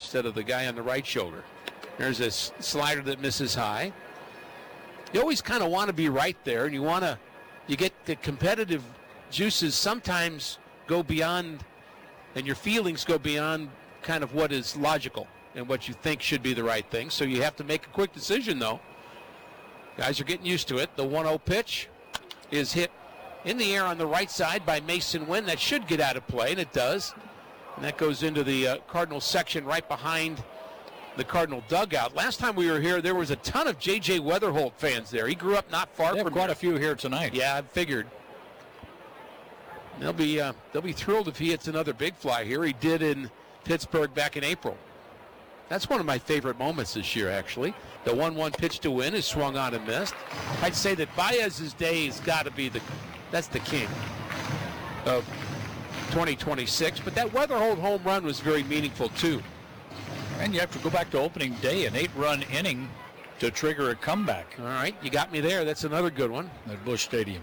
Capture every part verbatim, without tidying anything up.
instead of the guy on the right shoulder. There's a s- slider that misses high. You always kind of want to be right there, and you want to, you get the competitive juices sometimes go beyond, and your feelings go beyond kind of what is logical and what you think should be the right thing. So you have to make a quick decision, though. Guys are getting used to it. The one oh pitch is hit in the air on the right side by Mason Wynn. That should get out of play, and it does. And that goes into the uh, Cardinals section right behind the Cardinal dugout. Last time we were here, there was a ton of J J Weatherholt fans there. He grew up not far they from have quite here. a few here tonight. Yeah, I figured. They'll be uh, they'll be thrilled if he hits another big fly here. He did in Pittsburgh back in April. That's one of my favorite moments this year, actually. The one one pitch to win is swung on and missed. I'd say that Baez's day has got to be the that's the king of twenty twenty-six. But that Weatherholt home run was very meaningful too. And you have to go back to opening day, an eight-run inning to trigger a comeback. All right, you got me there. That's another good one. At Busch Stadium.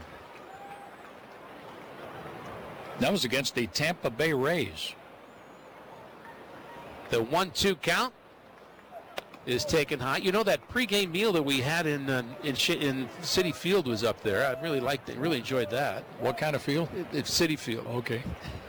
That was against the Tampa Bay Rays. The one two count is taken high. You know, that pregame meal that we had in uh, in, Sh- in City Field was up there. I really liked it. Really enjoyed that. What kind of field? It, it's City Field. Okay.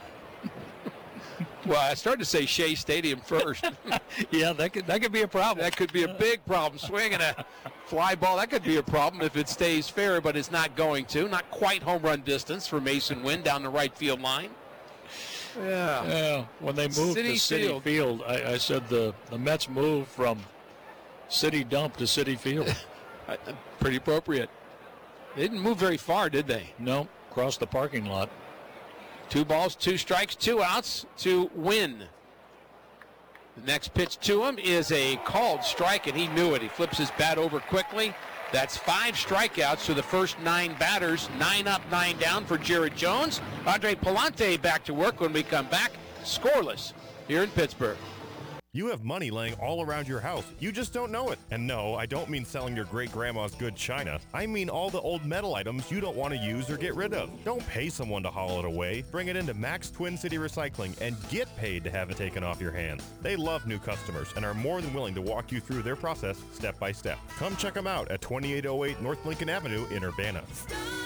Well, I started to say Shea Stadium first. Yeah, that could that could be a problem. That could be a big problem. Swinging a fly ball, that could be a problem if it stays fair, but it's not going to. Not quite home run distance for Mason Wynn down the right field line. Yeah. Yeah, when they moved City to City Field, Field, I, I said the, the Mets moved from City Dump to City Field. Pretty appropriate. They didn't move very far, did they? No, across the parking lot. Two balls, two strikes, two outs to Win. The next pitch to him is a called strike, and he knew it. He flips his bat over quickly. That's five strikeouts to the first nine batters. Nine up, nine down for Jared Jones. Andre Palante back to work when we come back. Scoreless here in Pittsburgh. You have money laying all around your house. You just don't know it. And no, I don't mean selling your great-grandma's good china. I mean all the old metal items you don't want to use or get rid of. Don't pay someone to haul it away. Bring it into Max Twin City Recycling and get paid to have it taken off your hands. They love new customers and are more than willing to walk you through their process step by step. Come check them out at twenty-eight oh eight North Lincoln Avenue in Urbana.